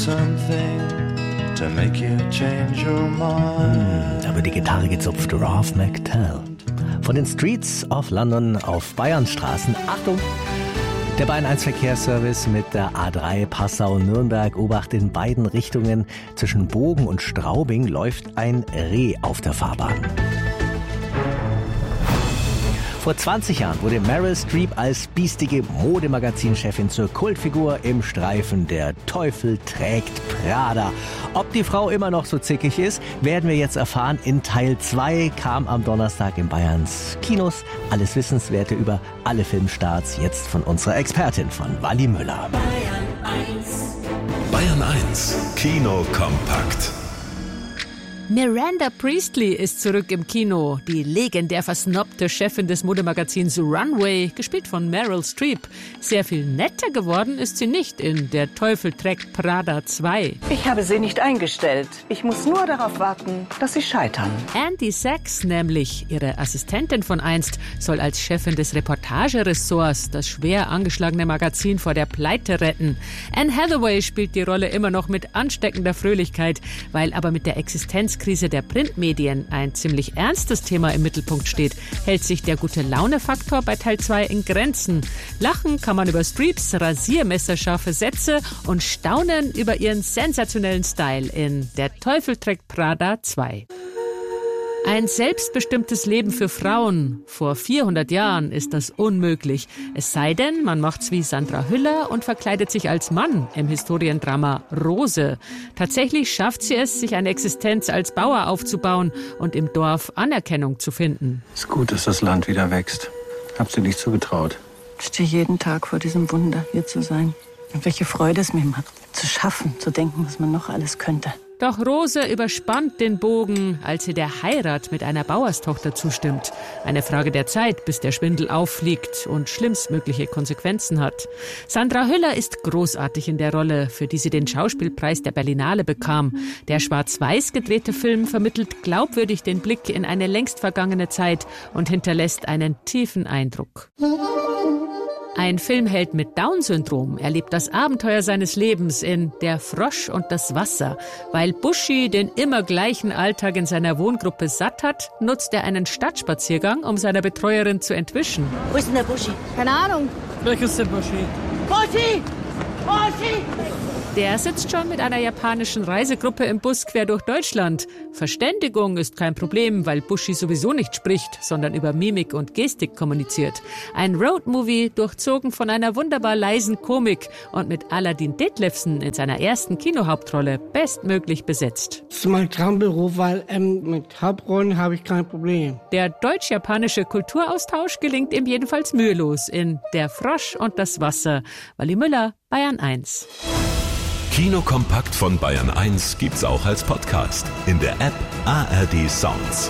something to make you change your mind. Da wird die Gitarre gezupft. Ralph McTell. Von den Streets of London auf Bayernstraßen. Achtung! Der Bayern 1 Verkehrsservice mit der A3 Passau-Nürnberg. Obacht in beiden Richtungen. Zwischen Bogen und Straubing läuft ein Reh auf der Fahrbahn. Vor 20 Jahren wurde Meryl Streep als biestige Modemagazinchefin zur Kultfigur im Streifen Der Teufel trägt Prada. Ob die Frau immer noch so zickig ist, werden wir jetzt erfahren. In Teil 2 kam am Donnerstag in Bayerns Kinos. Alles Wissenswerte über alle Filmstarts jetzt von unserer Expertin, von Wally Müller. Bayern 1 Kino kompakt. Miranda Priestley ist zurück im Kino. Die legendär versnobte Chefin des Modemagazins Runway, gespielt von Meryl Streep. Sehr viel netter geworden ist sie nicht in Der Teufel trägt Prada 2. Ich habe sie nicht eingestellt. Ich muss nur darauf warten, dass sie scheitern. Andy Sachs nämlich, ihre Assistentin von einst, soll als Chefin des Reportageressorts das schwer angeschlagene Magazin vor der Pleite retten. Anne Hathaway spielt die Rolle immer noch mit ansteckender Fröhlichkeit, weil aber mit der Existenzkrise der Printmedien ein ziemlich ernstes Thema im Mittelpunkt steht, hält sich der Gute-Laune-Faktor bei Teil 2 in Grenzen. Lachen kann man über Streeps rasiermesserscharfe Sätze und staunen über ihren sensationellen Style in Der Teufel trägt Prada 2. Ein selbstbestimmtes Leben für Frauen. Vor 400 Jahren ist das unmöglich. Es sei denn, man macht's wie Sandra Hüller und verkleidet sich als Mann im Historiendrama Rose. Tatsächlich schafft sie es, sich eine Existenz als Bauer aufzubauen und im Dorf Anerkennung zu finden. Es ist gut, dass das Land wieder wächst. Hab sie nicht zugetraut. Ich stehe jeden Tag vor diesem Wunder, hier zu sein. Und welche Freude es mir macht, zu schaffen, zu denken, was man noch alles könnte. Doch Rose überspannt den Bogen, als sie der Heirat mit einer Bauerstochter zustimmt. Eine Frage der Zeit, bis der Schwindel auffliegt und schlimmstmögliche Konsequenzen hat. Sandra Hüller ist großartig in der Rolle, für die sie den Schauspielpreis der Berlinale bekam. Der schwarz-weiß gedrehte Film vermittelt glaubwürdig den Blick in eine längst vergangene Zeit und hinterlässt einen tiefen Eindruck. Ein Filmheld mit Down-Syndrom erlebt das Abenteuer seines Lebens in Der Frosch und das Wasser. Weil Buschi den immer gleichen Alltag in seiner Wohngruppe satt hat, nutzt er einen Stadtspaziergang, um seiner Betreuerin zu entwischen. Wo ist denn der Buschi? Keine Ahnung. Welches ist der Buschi? Buschi! Buschi! Der sitzt schon mit einer japanischen Reisegruppe im Bus quer durch Deutschland. Verständigung ist kein Problem, weil Buschi sowieso nicht spricht, sondern über Mimik und Gestik kommuniziert. Ein Roadmovie, durchzogen von einer wunderbar leisen Komik und mit Aladdin Detlefsen in seiner ersten Kinohauptrolle bestmöglich besetzt. Das ist mein Traumberuf, weil mit Hauptrollen habe ich kein Problem. Der deutsch-japanische Kulturaustausch gelingt ihm jedenfalls mühelos in Der Frosch und das Wasser. Wally Müller, Bayern 1. Kino kompakt von Bayern 1 gibt's auch als Podcast in der App ARD Sounds.